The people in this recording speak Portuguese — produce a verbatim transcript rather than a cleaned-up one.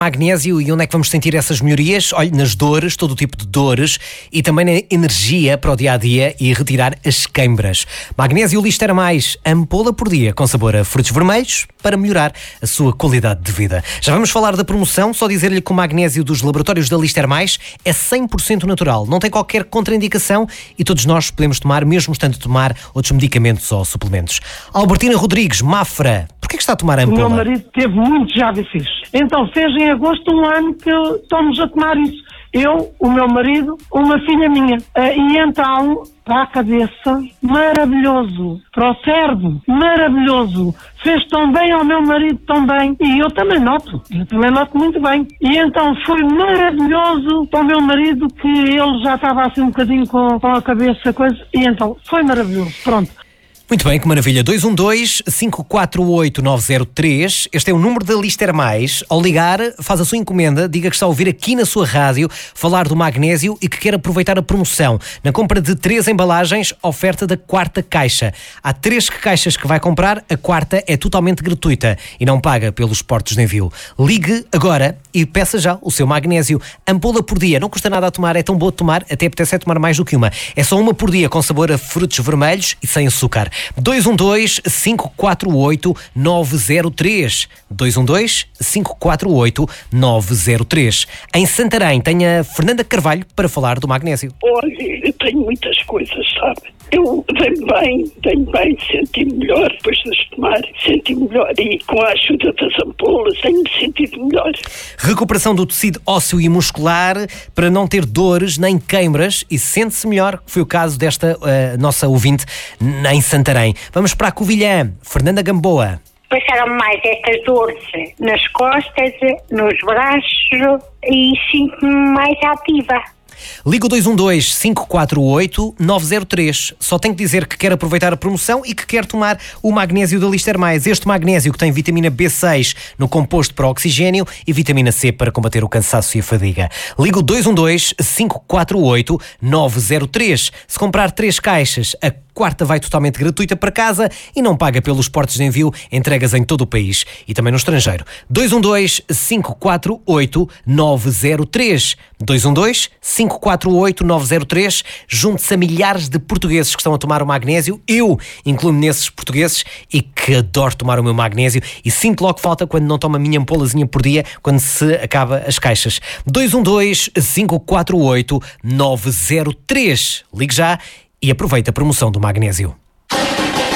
Magnésio, e onde é que vamos sentir essas melhorias? Olha, nas dores, todo o tipo de dores, e também na energia para o dia-a-dia e retirar as queimbras. Magnésio Lister Mais, ampola por dia, com sabor a frutos vermelhos, para melhorar a sua qualidade de vida. Já vamos falar da promoção, só dizer-lhe que o magnésio dos laboratórios da Lister Mais é cem por cento natural, não tem qualquer contraindicação e todos nós podemos tomar, mesmo estando a tomar outros medicamentos ou suplementos. Albertina Rodrigues, Mafra, porquê que está a tomar a ampola? O meu marido teve muito já difícil. Então fez em agosto um ano que estamos a tomar isso. Eu, o meu marido, uma filha minha. E então, para a cabeça, maravilhoso. Para o cérebro, maravilhoso. Fez tão bem ao meu marido, tão bem. E eu também noto. Eu também noto muito bem. E então foi maravilhoso para o meu marido, que ele já estava assim um bocadinho com, com a cabeça, coisa. E então, foi maravilhoso. Pronto. Muito bem, que maravilha. dois um dois, cinco quatro oito, nove zero três. Este é o número da Lister Mais. Ao ligar, faz a sua encomenda, diga que está a ouvir aqui na sua rádio falar do magnésio e que quer aproveitar a promoção. Na compra de três embalagens, oferta da quarta caixa. Há três caixas que vai comprar, a quarta é totalmente gratuita e não paga pelos portos de envio. Ligue agora e peça já o seu magnésio. Ampola por dia, não custa nada a tomar, é tão boa de tomar, até apetece tomar mais do que uma. É só uma por dia, com sabor a frutos vermelhos e sem açúcar. dois um dois, cinco quatro oito, nove zero três. dois um dois, cinco quatro oito, nove zero três. Em Santarém tem a Fernanda Carvalho para falar do magnésio. Olha, eu tenho muitas coisas, sabe? Eu venho bem, venho bem, senti-me melhor depois de as tomar, senti-me melhor e com a ajuda das ampolas tenho-me sentido melhor. Recuperação do tecido ósseo e muscular para não ter dores nem queimbras e sente-se melhor, que foi o caso desta uh, nossa ouvinte em Santarém. Vamos para a Covilhã, Fernanda Gamboa. Passaram mais estas dores nas costas, nos braços e sinto-me mais ativa. Liga o dois um dois, cinco quatro oito, nove zero três. Só tem que dizer que quer aproveitar a promoção e que quer tomar o magnésio da Lister Mais. Este magnésio que tem vitamina B seis no composto para oxigênio e vitamina C para combater o cansaço e a fadiga. Liga o dois um dois, cinco quatro oito, nove zero três. Se comprar três caixas, a quarta vai totalmente gratuita para casa e não paga pelos portos de envio, entregas em todo o país e também no estrangeiro. dois um dois, cinco quatro oito, nove zero três. dois um dois, cinco quatro oito, nove zero três. Junte-se a milhares de portugueses que estão a tomar o magnésio. Eu incluo-me nesses portugueses e que adoro tomar o meu magnésio e sinto logo falta quando não tomo a minha ampolazinha por dia, quando se acaba as caixas. dois um dois, cinco quatro oito, nove zero três. Ligue já e aproveita a promoção do magnésio.